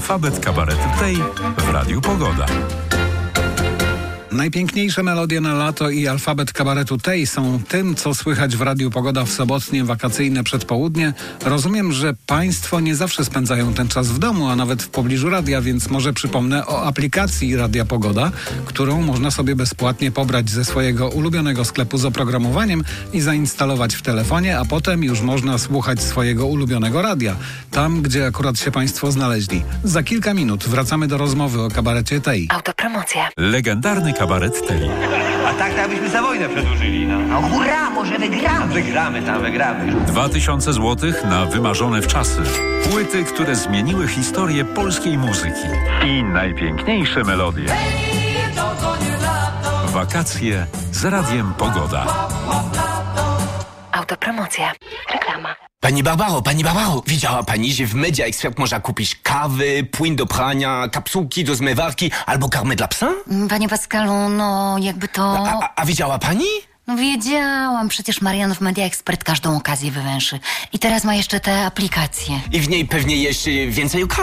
Alfabet Kabaretu tej w Radiu Pogoda. Najpiękniejsze melodie na lato i alfabet kabaretu tej są tym, co słychać w Radiu Pogoda w sobotnie, wakacyjne przedpołudnie. Rozumiem, że Państwo nie zawsze spędzają ten czas w domu, a nawet w pobliżu radia, więc może przypomnę o aplikacji Radia Pogoda, którą można sobie bezpłatnie pobrać ze swojego ulubionego sklepu z oprogramowaniem i zainstalować w telefonie, a potem już można słuchać swojego ulubionego radia, tam gdzie akurat się Państwo znaleźli. Za kilka minut wracamy do rozmowy o kabarecie tej. Autopromocja. Legendarny kabaret tej. A tak byśmy za wojnę przedłużyli, no. No hurra, może wygramy. Wygramy. 2000 złotych na wymarzone wczasy. Płyty, które zmieniły historię polskiej muzyki. I najpiękniejsze melodie. Wakacje z Radiem Pogoda. Autopromocja. Reklama. Pani Barbaro, widziała pani, że w Media Expert można kupić kawy, płyn do prania, kapsułki do zmywarki albo karmę dla psa? Panie Pascalu, no jakby to... A widziała pani? No wiedziałam, przecież Marian w Media Expert każdą okazję wywęszy. I teraz ma jeszcze te aplikacje. I w niej pewnie jeszcze więcej